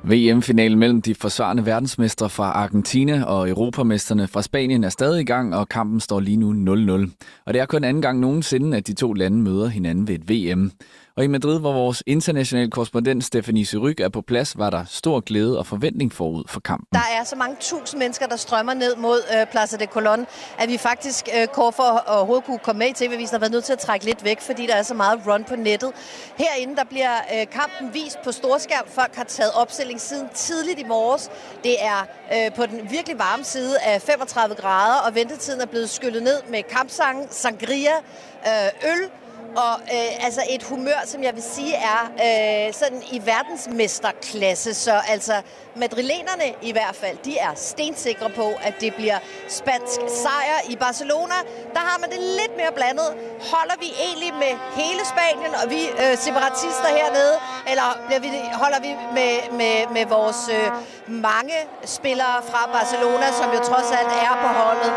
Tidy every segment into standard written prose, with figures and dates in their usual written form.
VM-finalen mellem de forsvarende verdensmestre fra Argentina og europamesterne fra Spanien er stadig i gang, og kampen står lige nu 0-0. Og det er kun anden gang nogensinde, at de to lande møder hinanden ved et VM. Og i Madrid, hvor vores internationale korrespondent Stephanie Surrugue er på plads, var der stor glæde og forventning forud for kampen. Der er så mange tusind mennesker, der strømmer ned mod Plaza de Colón, at vi faktisk kort for at overhovedet kunne komme med i TV-avisen har været nødt til at trække lidt væk, fordi der er så meget run på nettet. Herinde der bliver kampen vist på storskærm. Folk har taget opstilling siden tidligt i morges. Det er på den virkelig varme side af 35 grader, og ventetiden er blevet skyllet ned med kampsange, sangria, øl. Og altså et humør, som jeg vil sige er sådan i verdensmesterklasse. Så altså madrilenerne i hvert fald, de er stensikre på, at det bliver spansk sejr. I Barcelona, der har man det lidt mere blandet. Holder vi egentlig med hele Spanien, og vi separatister hernede, eller holder vi med vores mange spillere fra Barcelona, som jo trods alt er på holdet?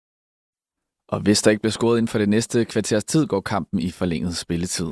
Og hvis der ikke bliver scoret inden for det næste kvarters tid, går kampen i forlænget spilletid.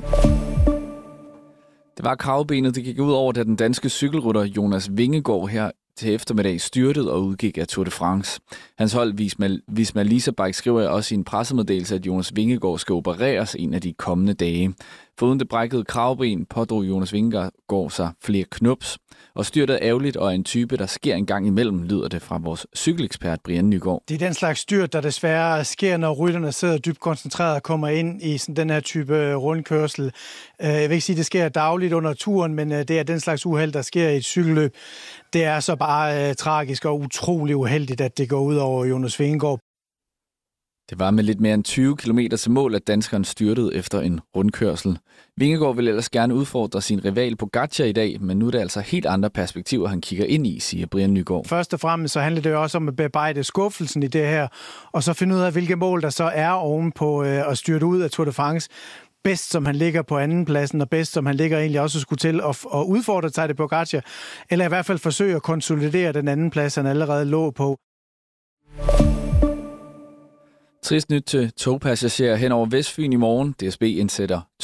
Det var kravbenet, det gik ud over, da den danske cykelrytter Jonas Vingegaard her til eftermiddag styrtede og udgik af Tour de France. Hans hold Visma Lease Bike skriver også i en pressemeddelelse, at Jonas Vingegaard skal opereres en af de kommende dage. Foruden det brækkede kravben pådrog Jonas Vingegaard sig flere knups, og styrtet ærgerligt og en type, der sker en gang imellem, lyder det fra vores cykelekspert Brian Nygaard. Det er den slags styrt, der desværre sker, når rytterne sidder dybt koncentreret og kommer ind i sådan den her type rundkørsel. Jeg vil ikke sige, at det sker dagligt under turen, men det er den slags uheld, der sker i et cykelløb. Det er så bare tragisk og utrolig uheldigt, at det går ud over Jonas Vingegaard. Det var med lidt mere end 20 km til mål, at danskeren styrtede efter en rundkørsel. Vingegaard vil ellers gerne udfordre sin rival Pogačar i dag, men nu er det altså helt andre perspektiver, han kigger ind i, siger Brian Nygaard. Først og fremmest så handler det jo også om at bearbejde skuffelsen i det her, og så finde ud af, hvilke mål der så er ovenpå at styrte ud af Tour de France. Bedst som han ligger på andenpladsen, og bedst som han ligger egentlig også skulle til at udfordre sig det Pogačar, eller i hvert fald forsøge at konsolidere den anden plads, han allerede lå på. Trist nyt til togpassagerer hen over Vestfyn i morgen. DSB indsætter